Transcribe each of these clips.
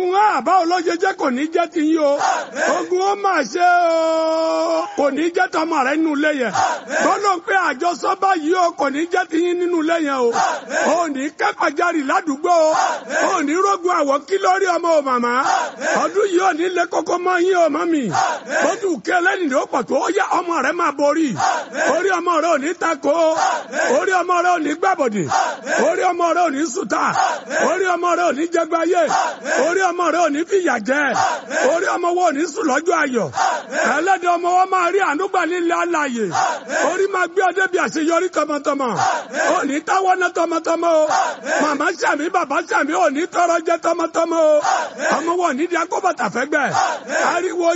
ogun àbá olójejẹ kò ní jẹ́ ti yín o. Ogun ó máa ṣe o. Kò ní jẹ́ tọmọ rẹ nínú ilé yẹn. Gbọ́dọ̀ pé àjọsọ báyìí o kò ní jẹ́ ti yín nínú ilé yẹn o. O ní kẹ́pàjarì ládùúgbò o. O ní rógun àwọ̀ kí lórí ọmọ o màmá. Ọdún yìí ò ní lé kókó mọ́ yín o mọ́mì. Ó dùn kí ẹlẹ́ni ló pọ̀ tó yá ọmọ rẹ máa borí. Orí ọmọ rẹ ò ní tako. Orí ọmọ rẹ ò ní gbàbọ̀dè. Orí ọmọ rẹ ò ní sùtà. Orí ọmọ rẹ ò ní jẹgbáyé. Orí ọmọ rẹ ò ní fìyà jẹ. Orí ọmọ wo ò ní sùn lọ́jọ́ ayọ̀. Ẹlẹ́dẹ̀ ọmọ wọn máa rí ànúgbà nílẹ̀ alààyè. Orí máa gbé ọdẹ bí àṣeyọrí tọmọtọmọ. Ò ní táwọ́ ná tọmọtọmọ o. Màmá sàmí bàbá sàmí ò ní tọrọ jẹ tọmọtọmọ o. Ọmọ wọn ní di akóbàtà fẹ́gbẹ́. Ariwo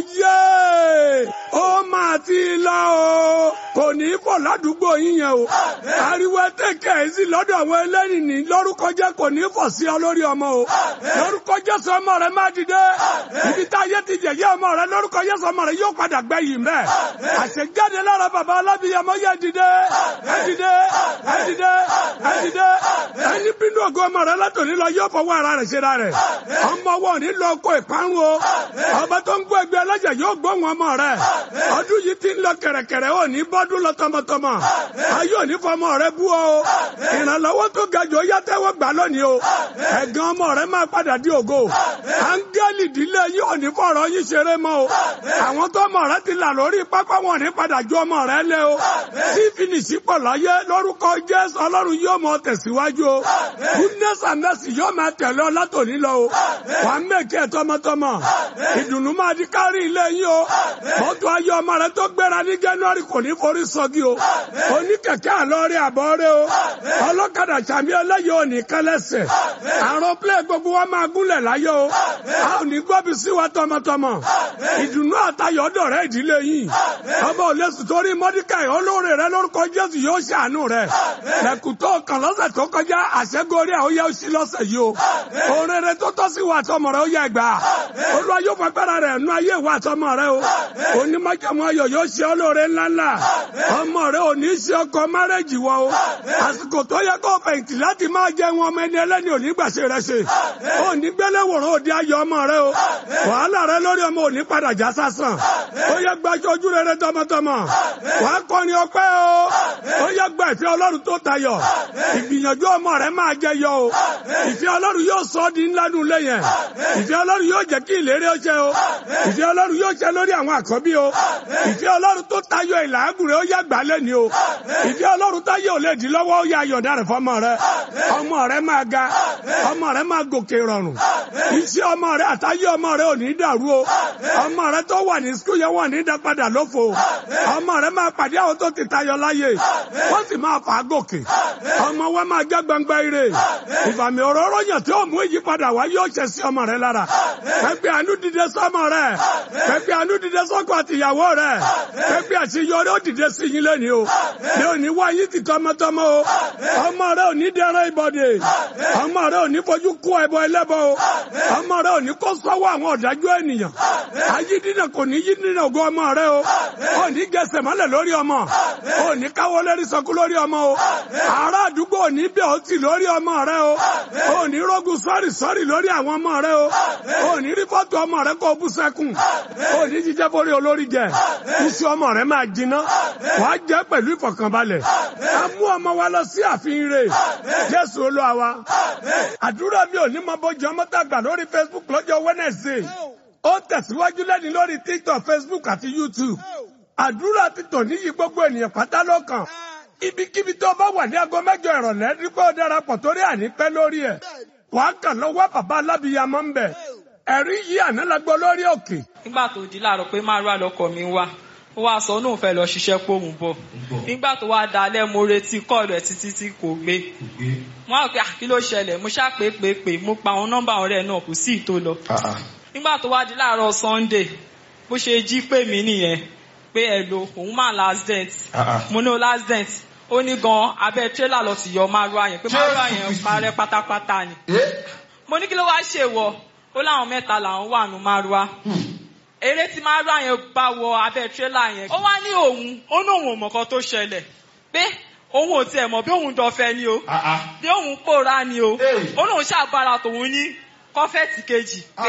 yéé. Ó máa ti lọ o. Kò ní fò ládùúgbò yín yẹn o. Ariwo tẹ̀kẹ́ ẹ̀ sí lọ́dọ̀ àwọn ẹlẹ́rìí ní lórúkọ jẹ́ kò ní fò sí ọ lórí ọmọ o. Lórúkọ Jésù ọmọ rẹ máa dìde. Ibi tá ayé ti jẹ̀yẹ́ ọmọ rẹ lórúkọ Jésù ọmọ rẹ yóò padà gbẹ̀yìn rẹ̀. Àṣejáde lára bàbá alábìyamọ yẹ dìde. Ẹ dìde. Ẹ dìde. Ẹ dìde. Ẹni bínú ògo ọmọ rẹ látòní lọ yóò fọwọ́ ara rẹ̀ ṣe ra rẹ̀. Ọmọ wọn ní lọ kó ìparun o. Ọba tó ń gbọ́ ẹgbẹ́ ẹlẹ́jẹ̀ yóò gbóhùn ọmọ rẹ̀. Ọdún yìí ti ń lọ kẹ̀rẹ̀kẹ̀rẹ̀ ò ní bọ́dún lọ tọmọtọmọ. Ayé ò ní fọmọ rẹ bú o. Ìrànlọ́wọ́ tó ga jù ó yá tẹ́wọ́ gbà lónìí o. Ẹ̀gàn ọmọ rẹ máa padà di ògo. Áńgẹ́lì ìdílé yìí ò ní fọ̀rọ̀ yín ṣeré mọ́ o. Àwọn tó ọmọ rẹ ti là lórí pápá wọn ní padà ju ọmọ rẹ lé o. Tí fìnísì pọ̀ láyé lórúkọ Jésù Ọlọ́run yóò mọ tẹ̀síwájú o. Goodness and mercy yóò máa tẹ̀lé ọ látòní lọ o. Wà á mẹ́kẹ́ tọmọtọmọ. Ìdùnnú máa di kárí ilé yín o. Mọ́tò ayé ọmọ rẹ tó gbéra ní January kò ní forí sọ́gi o. Oníkẹ̀kẹ́ àlọ́rẹ́ àbọ̀rẹ́ o. Ọlọ́kadà sàmì ẹlẹ́yìí ò ní kẹ́lẹ́sẹ̀. Àrùn plẹ̀ gbogbo wa máa gúnlẹ̀ láyé o. A ò ní gbọ́bi sí wa tọmọtọmọ. Ìdùnnú àtayọ̀ dọ̀rẹ́ ìdílé yìí. Ọba ò lè sùn torí Mọ́díkàì olóore rẹ lórúkọ Jésù yóò ṣàánú rẹ. Lẹ́kùtọ́ kan lọ́sẹ̀ tó kọjá àṣẹgorí àwọn yóò ṣí lọ́sẹ̀ yìí o. Oore rẹ tó tọ́ sí wa tọmọ rẹ ó yẹ gbà. Olúwa yóò fagbára rẹ̀ nú ayé wa tọmọ rẹ o. Onímọ̀jọ̀mọ̀ ayọ̀ yóò ṣe olóore ńláńlá. Ọmọ rẹ ò ní ṣe ọkọ márẹ́jì wọ o. Àsìkò tó yẹ kó fẹ̀yìntì láti máa jẹ wọn ọmọ ẹni ẹlẹ́ni òní gbàṣẹ rẹ ṣe. Ó ní gbélé wòrán òdi ayọ̀ ọmọ rẹ o. Wàhálà rẹ lórí ọmọ òní padà já sásán. Ó yẹ gbajú ojú rere tọmọtọmọ. Wàá kọrin ọpẹ́ o. Ó yẹ gba ìfẹ́ Ọlọ́run tó tayọ. Ìgbìyànjú ọmọ rẹ máa jẹ yọ o. Ìfẹ́ Ọlọ́run yóò sọ ọ́ di ńlá nù lé yẹn. Ìfẹ́ Ọlọ́run yóò jẹ́ kí ìlérí ó ṣẹ o. Ìfẹ́ Ọlọ́run yóò ṣẹ lórí àwọn àkọ́bí o. Ìfẹ́ Ọlọ́run tó tayọ ìlàágùn rẹ ó yẹ gbà lẹ́ni o. Ìfẹ́ Ọlọ́run táyé ò lè dí lọ́wọ́ ó yẹ ayọ̀dá rẹ̀ fọmọ rẹ. Ọmọ rẹ máa ga. Ọmọ rẹ máa gòkè rọrùn. Iṣẹ́ ọmọ rẹ àtayé ọmọ rẹ ò ní dàrú o. Ọmọ rẹ tó wà ní skul yẹn wọ́n ní dá padà lófo. Ọmọ rẹ máa pàdé àwọn tó ti tayọ láyé. Wọ́n sì máa fà á gòkè. Ọmọ wa máa jẹ́ gbangba ire. Ìfàmì òróró yàn tí ó mú ìyípadà wá yóò ṣẹ sí ọmọ rẹ lára. Pẹ̀pẹ́ àánú dìde sọ́mọ rẹ. Pẹ̀pẹ́ àánú dìde sọ́kọ àtìyàwó rẹ. Pẹ̀pẹ́ àṣeyọrí ó dìde sí yín lẹ́ni o. Ní òní wá yín ti tọmọtọmọ o. Ọmọ rẹ ò ní dẹrẹ ìbọdè. Ọmọ rẹ ò ní fojú kó ẹbọ ẹlẹ́bọ o. Ọmọ rẹ ò ní kó sọ́wọ́ àwọn ọ̀dájú ènìyàn. Ayídínà kò ní yí nínú ògo ọmọ rẹ o. Ó ní gẹ̀ẹ́sẹ̀ mọ́lẹ̀ lórí ọmọ. Ó ní káwọ́ lérí sọkú lórí ọmọ o. Ará àdúgbò ò ní bẹ̀ ó tì lórí ọmọ rẹ o. Ó ní rógun sọ́rì lórí àwọn ọmọ rẹ o. Ó ní rí fọ́tò ọmọ rẹ kó bú sẹ́kùn. Ó ní jíjẹ́ borí olórí jẹ. Iṣẹ́ ọmọ rẹ máa jiná. Wàá jẹ́ pẹ̀lú ìfọ̀kànbalẹ̀. A mú ọmọ wa lọ sí ààfin rẹ̀. Jésù Olúwa wa. Àdúrà mi ò ní mọ bójú ọmọ tàgbà lórí Facebook lọ́jọ́ Wednesday. Ó tẹ̀síwájú lẹ́ni lórí TikTok, Facebook àti YouTube. Àdúrà ti tò níyì gbogbo ènìyàn pátá lọ́kàn. Ibikíbi tó bá wà ní aago 8 ìrọ̀lẹ́ dípò darapọ̀ torí ànípẹ́ lórí ẹ̀. Wàá kàn lọ́wọ́ bàbá alábìyamọ ń bẹ̀. Ẹ̀rí yìí àná lágbó lórí òkè. Nígbà tó di láàárọ̀ pé márùn àlọ́kọ̀ mi wá. Ó wá sọ náà fẹ́ lọ ṣiṣẹ́ pòun bọ̀. Nígbà tó wá dalẹ̀ mo retí kọ́ọ̀lù ẹ̀ títí tí kò gbé. Mo wá pé kí ló ṣẹlẹ̀? Mo ṣá pé mo pa àwọn nọ́mbà ọ̀rẹ́ náà kò sí ìtò lọ. Nígbà tó wá di láàárọ̀ Sunday bó ṣe jí pè mí nìyẹn pé ẹ̀lò òun máa last dent. Mo ní o last dent. Ó ní gan abẹ́ tírélà lọ sí yọ márùn yẹn pé márùn yẹn parẹ́ pátápátá ni. Mo ní kí ló wá ṣe wọ? Ó láwọn 3 làwọn wà nù márùn. Eré tí márùn yẹn bá wọ abẹ́ tírélà yẹn. Ó wá ní òun ó ní òun ò mọ̀ kan tó ṣẹlẹ̀ pé òun ò tiẹ̀ mọ̀ bí òun dọ̀fẹ́ ni o bí òun pòórá ni o ó ní òun ṣàgbára tòun ní kọ́fẹ́ẹ̀tì kejì.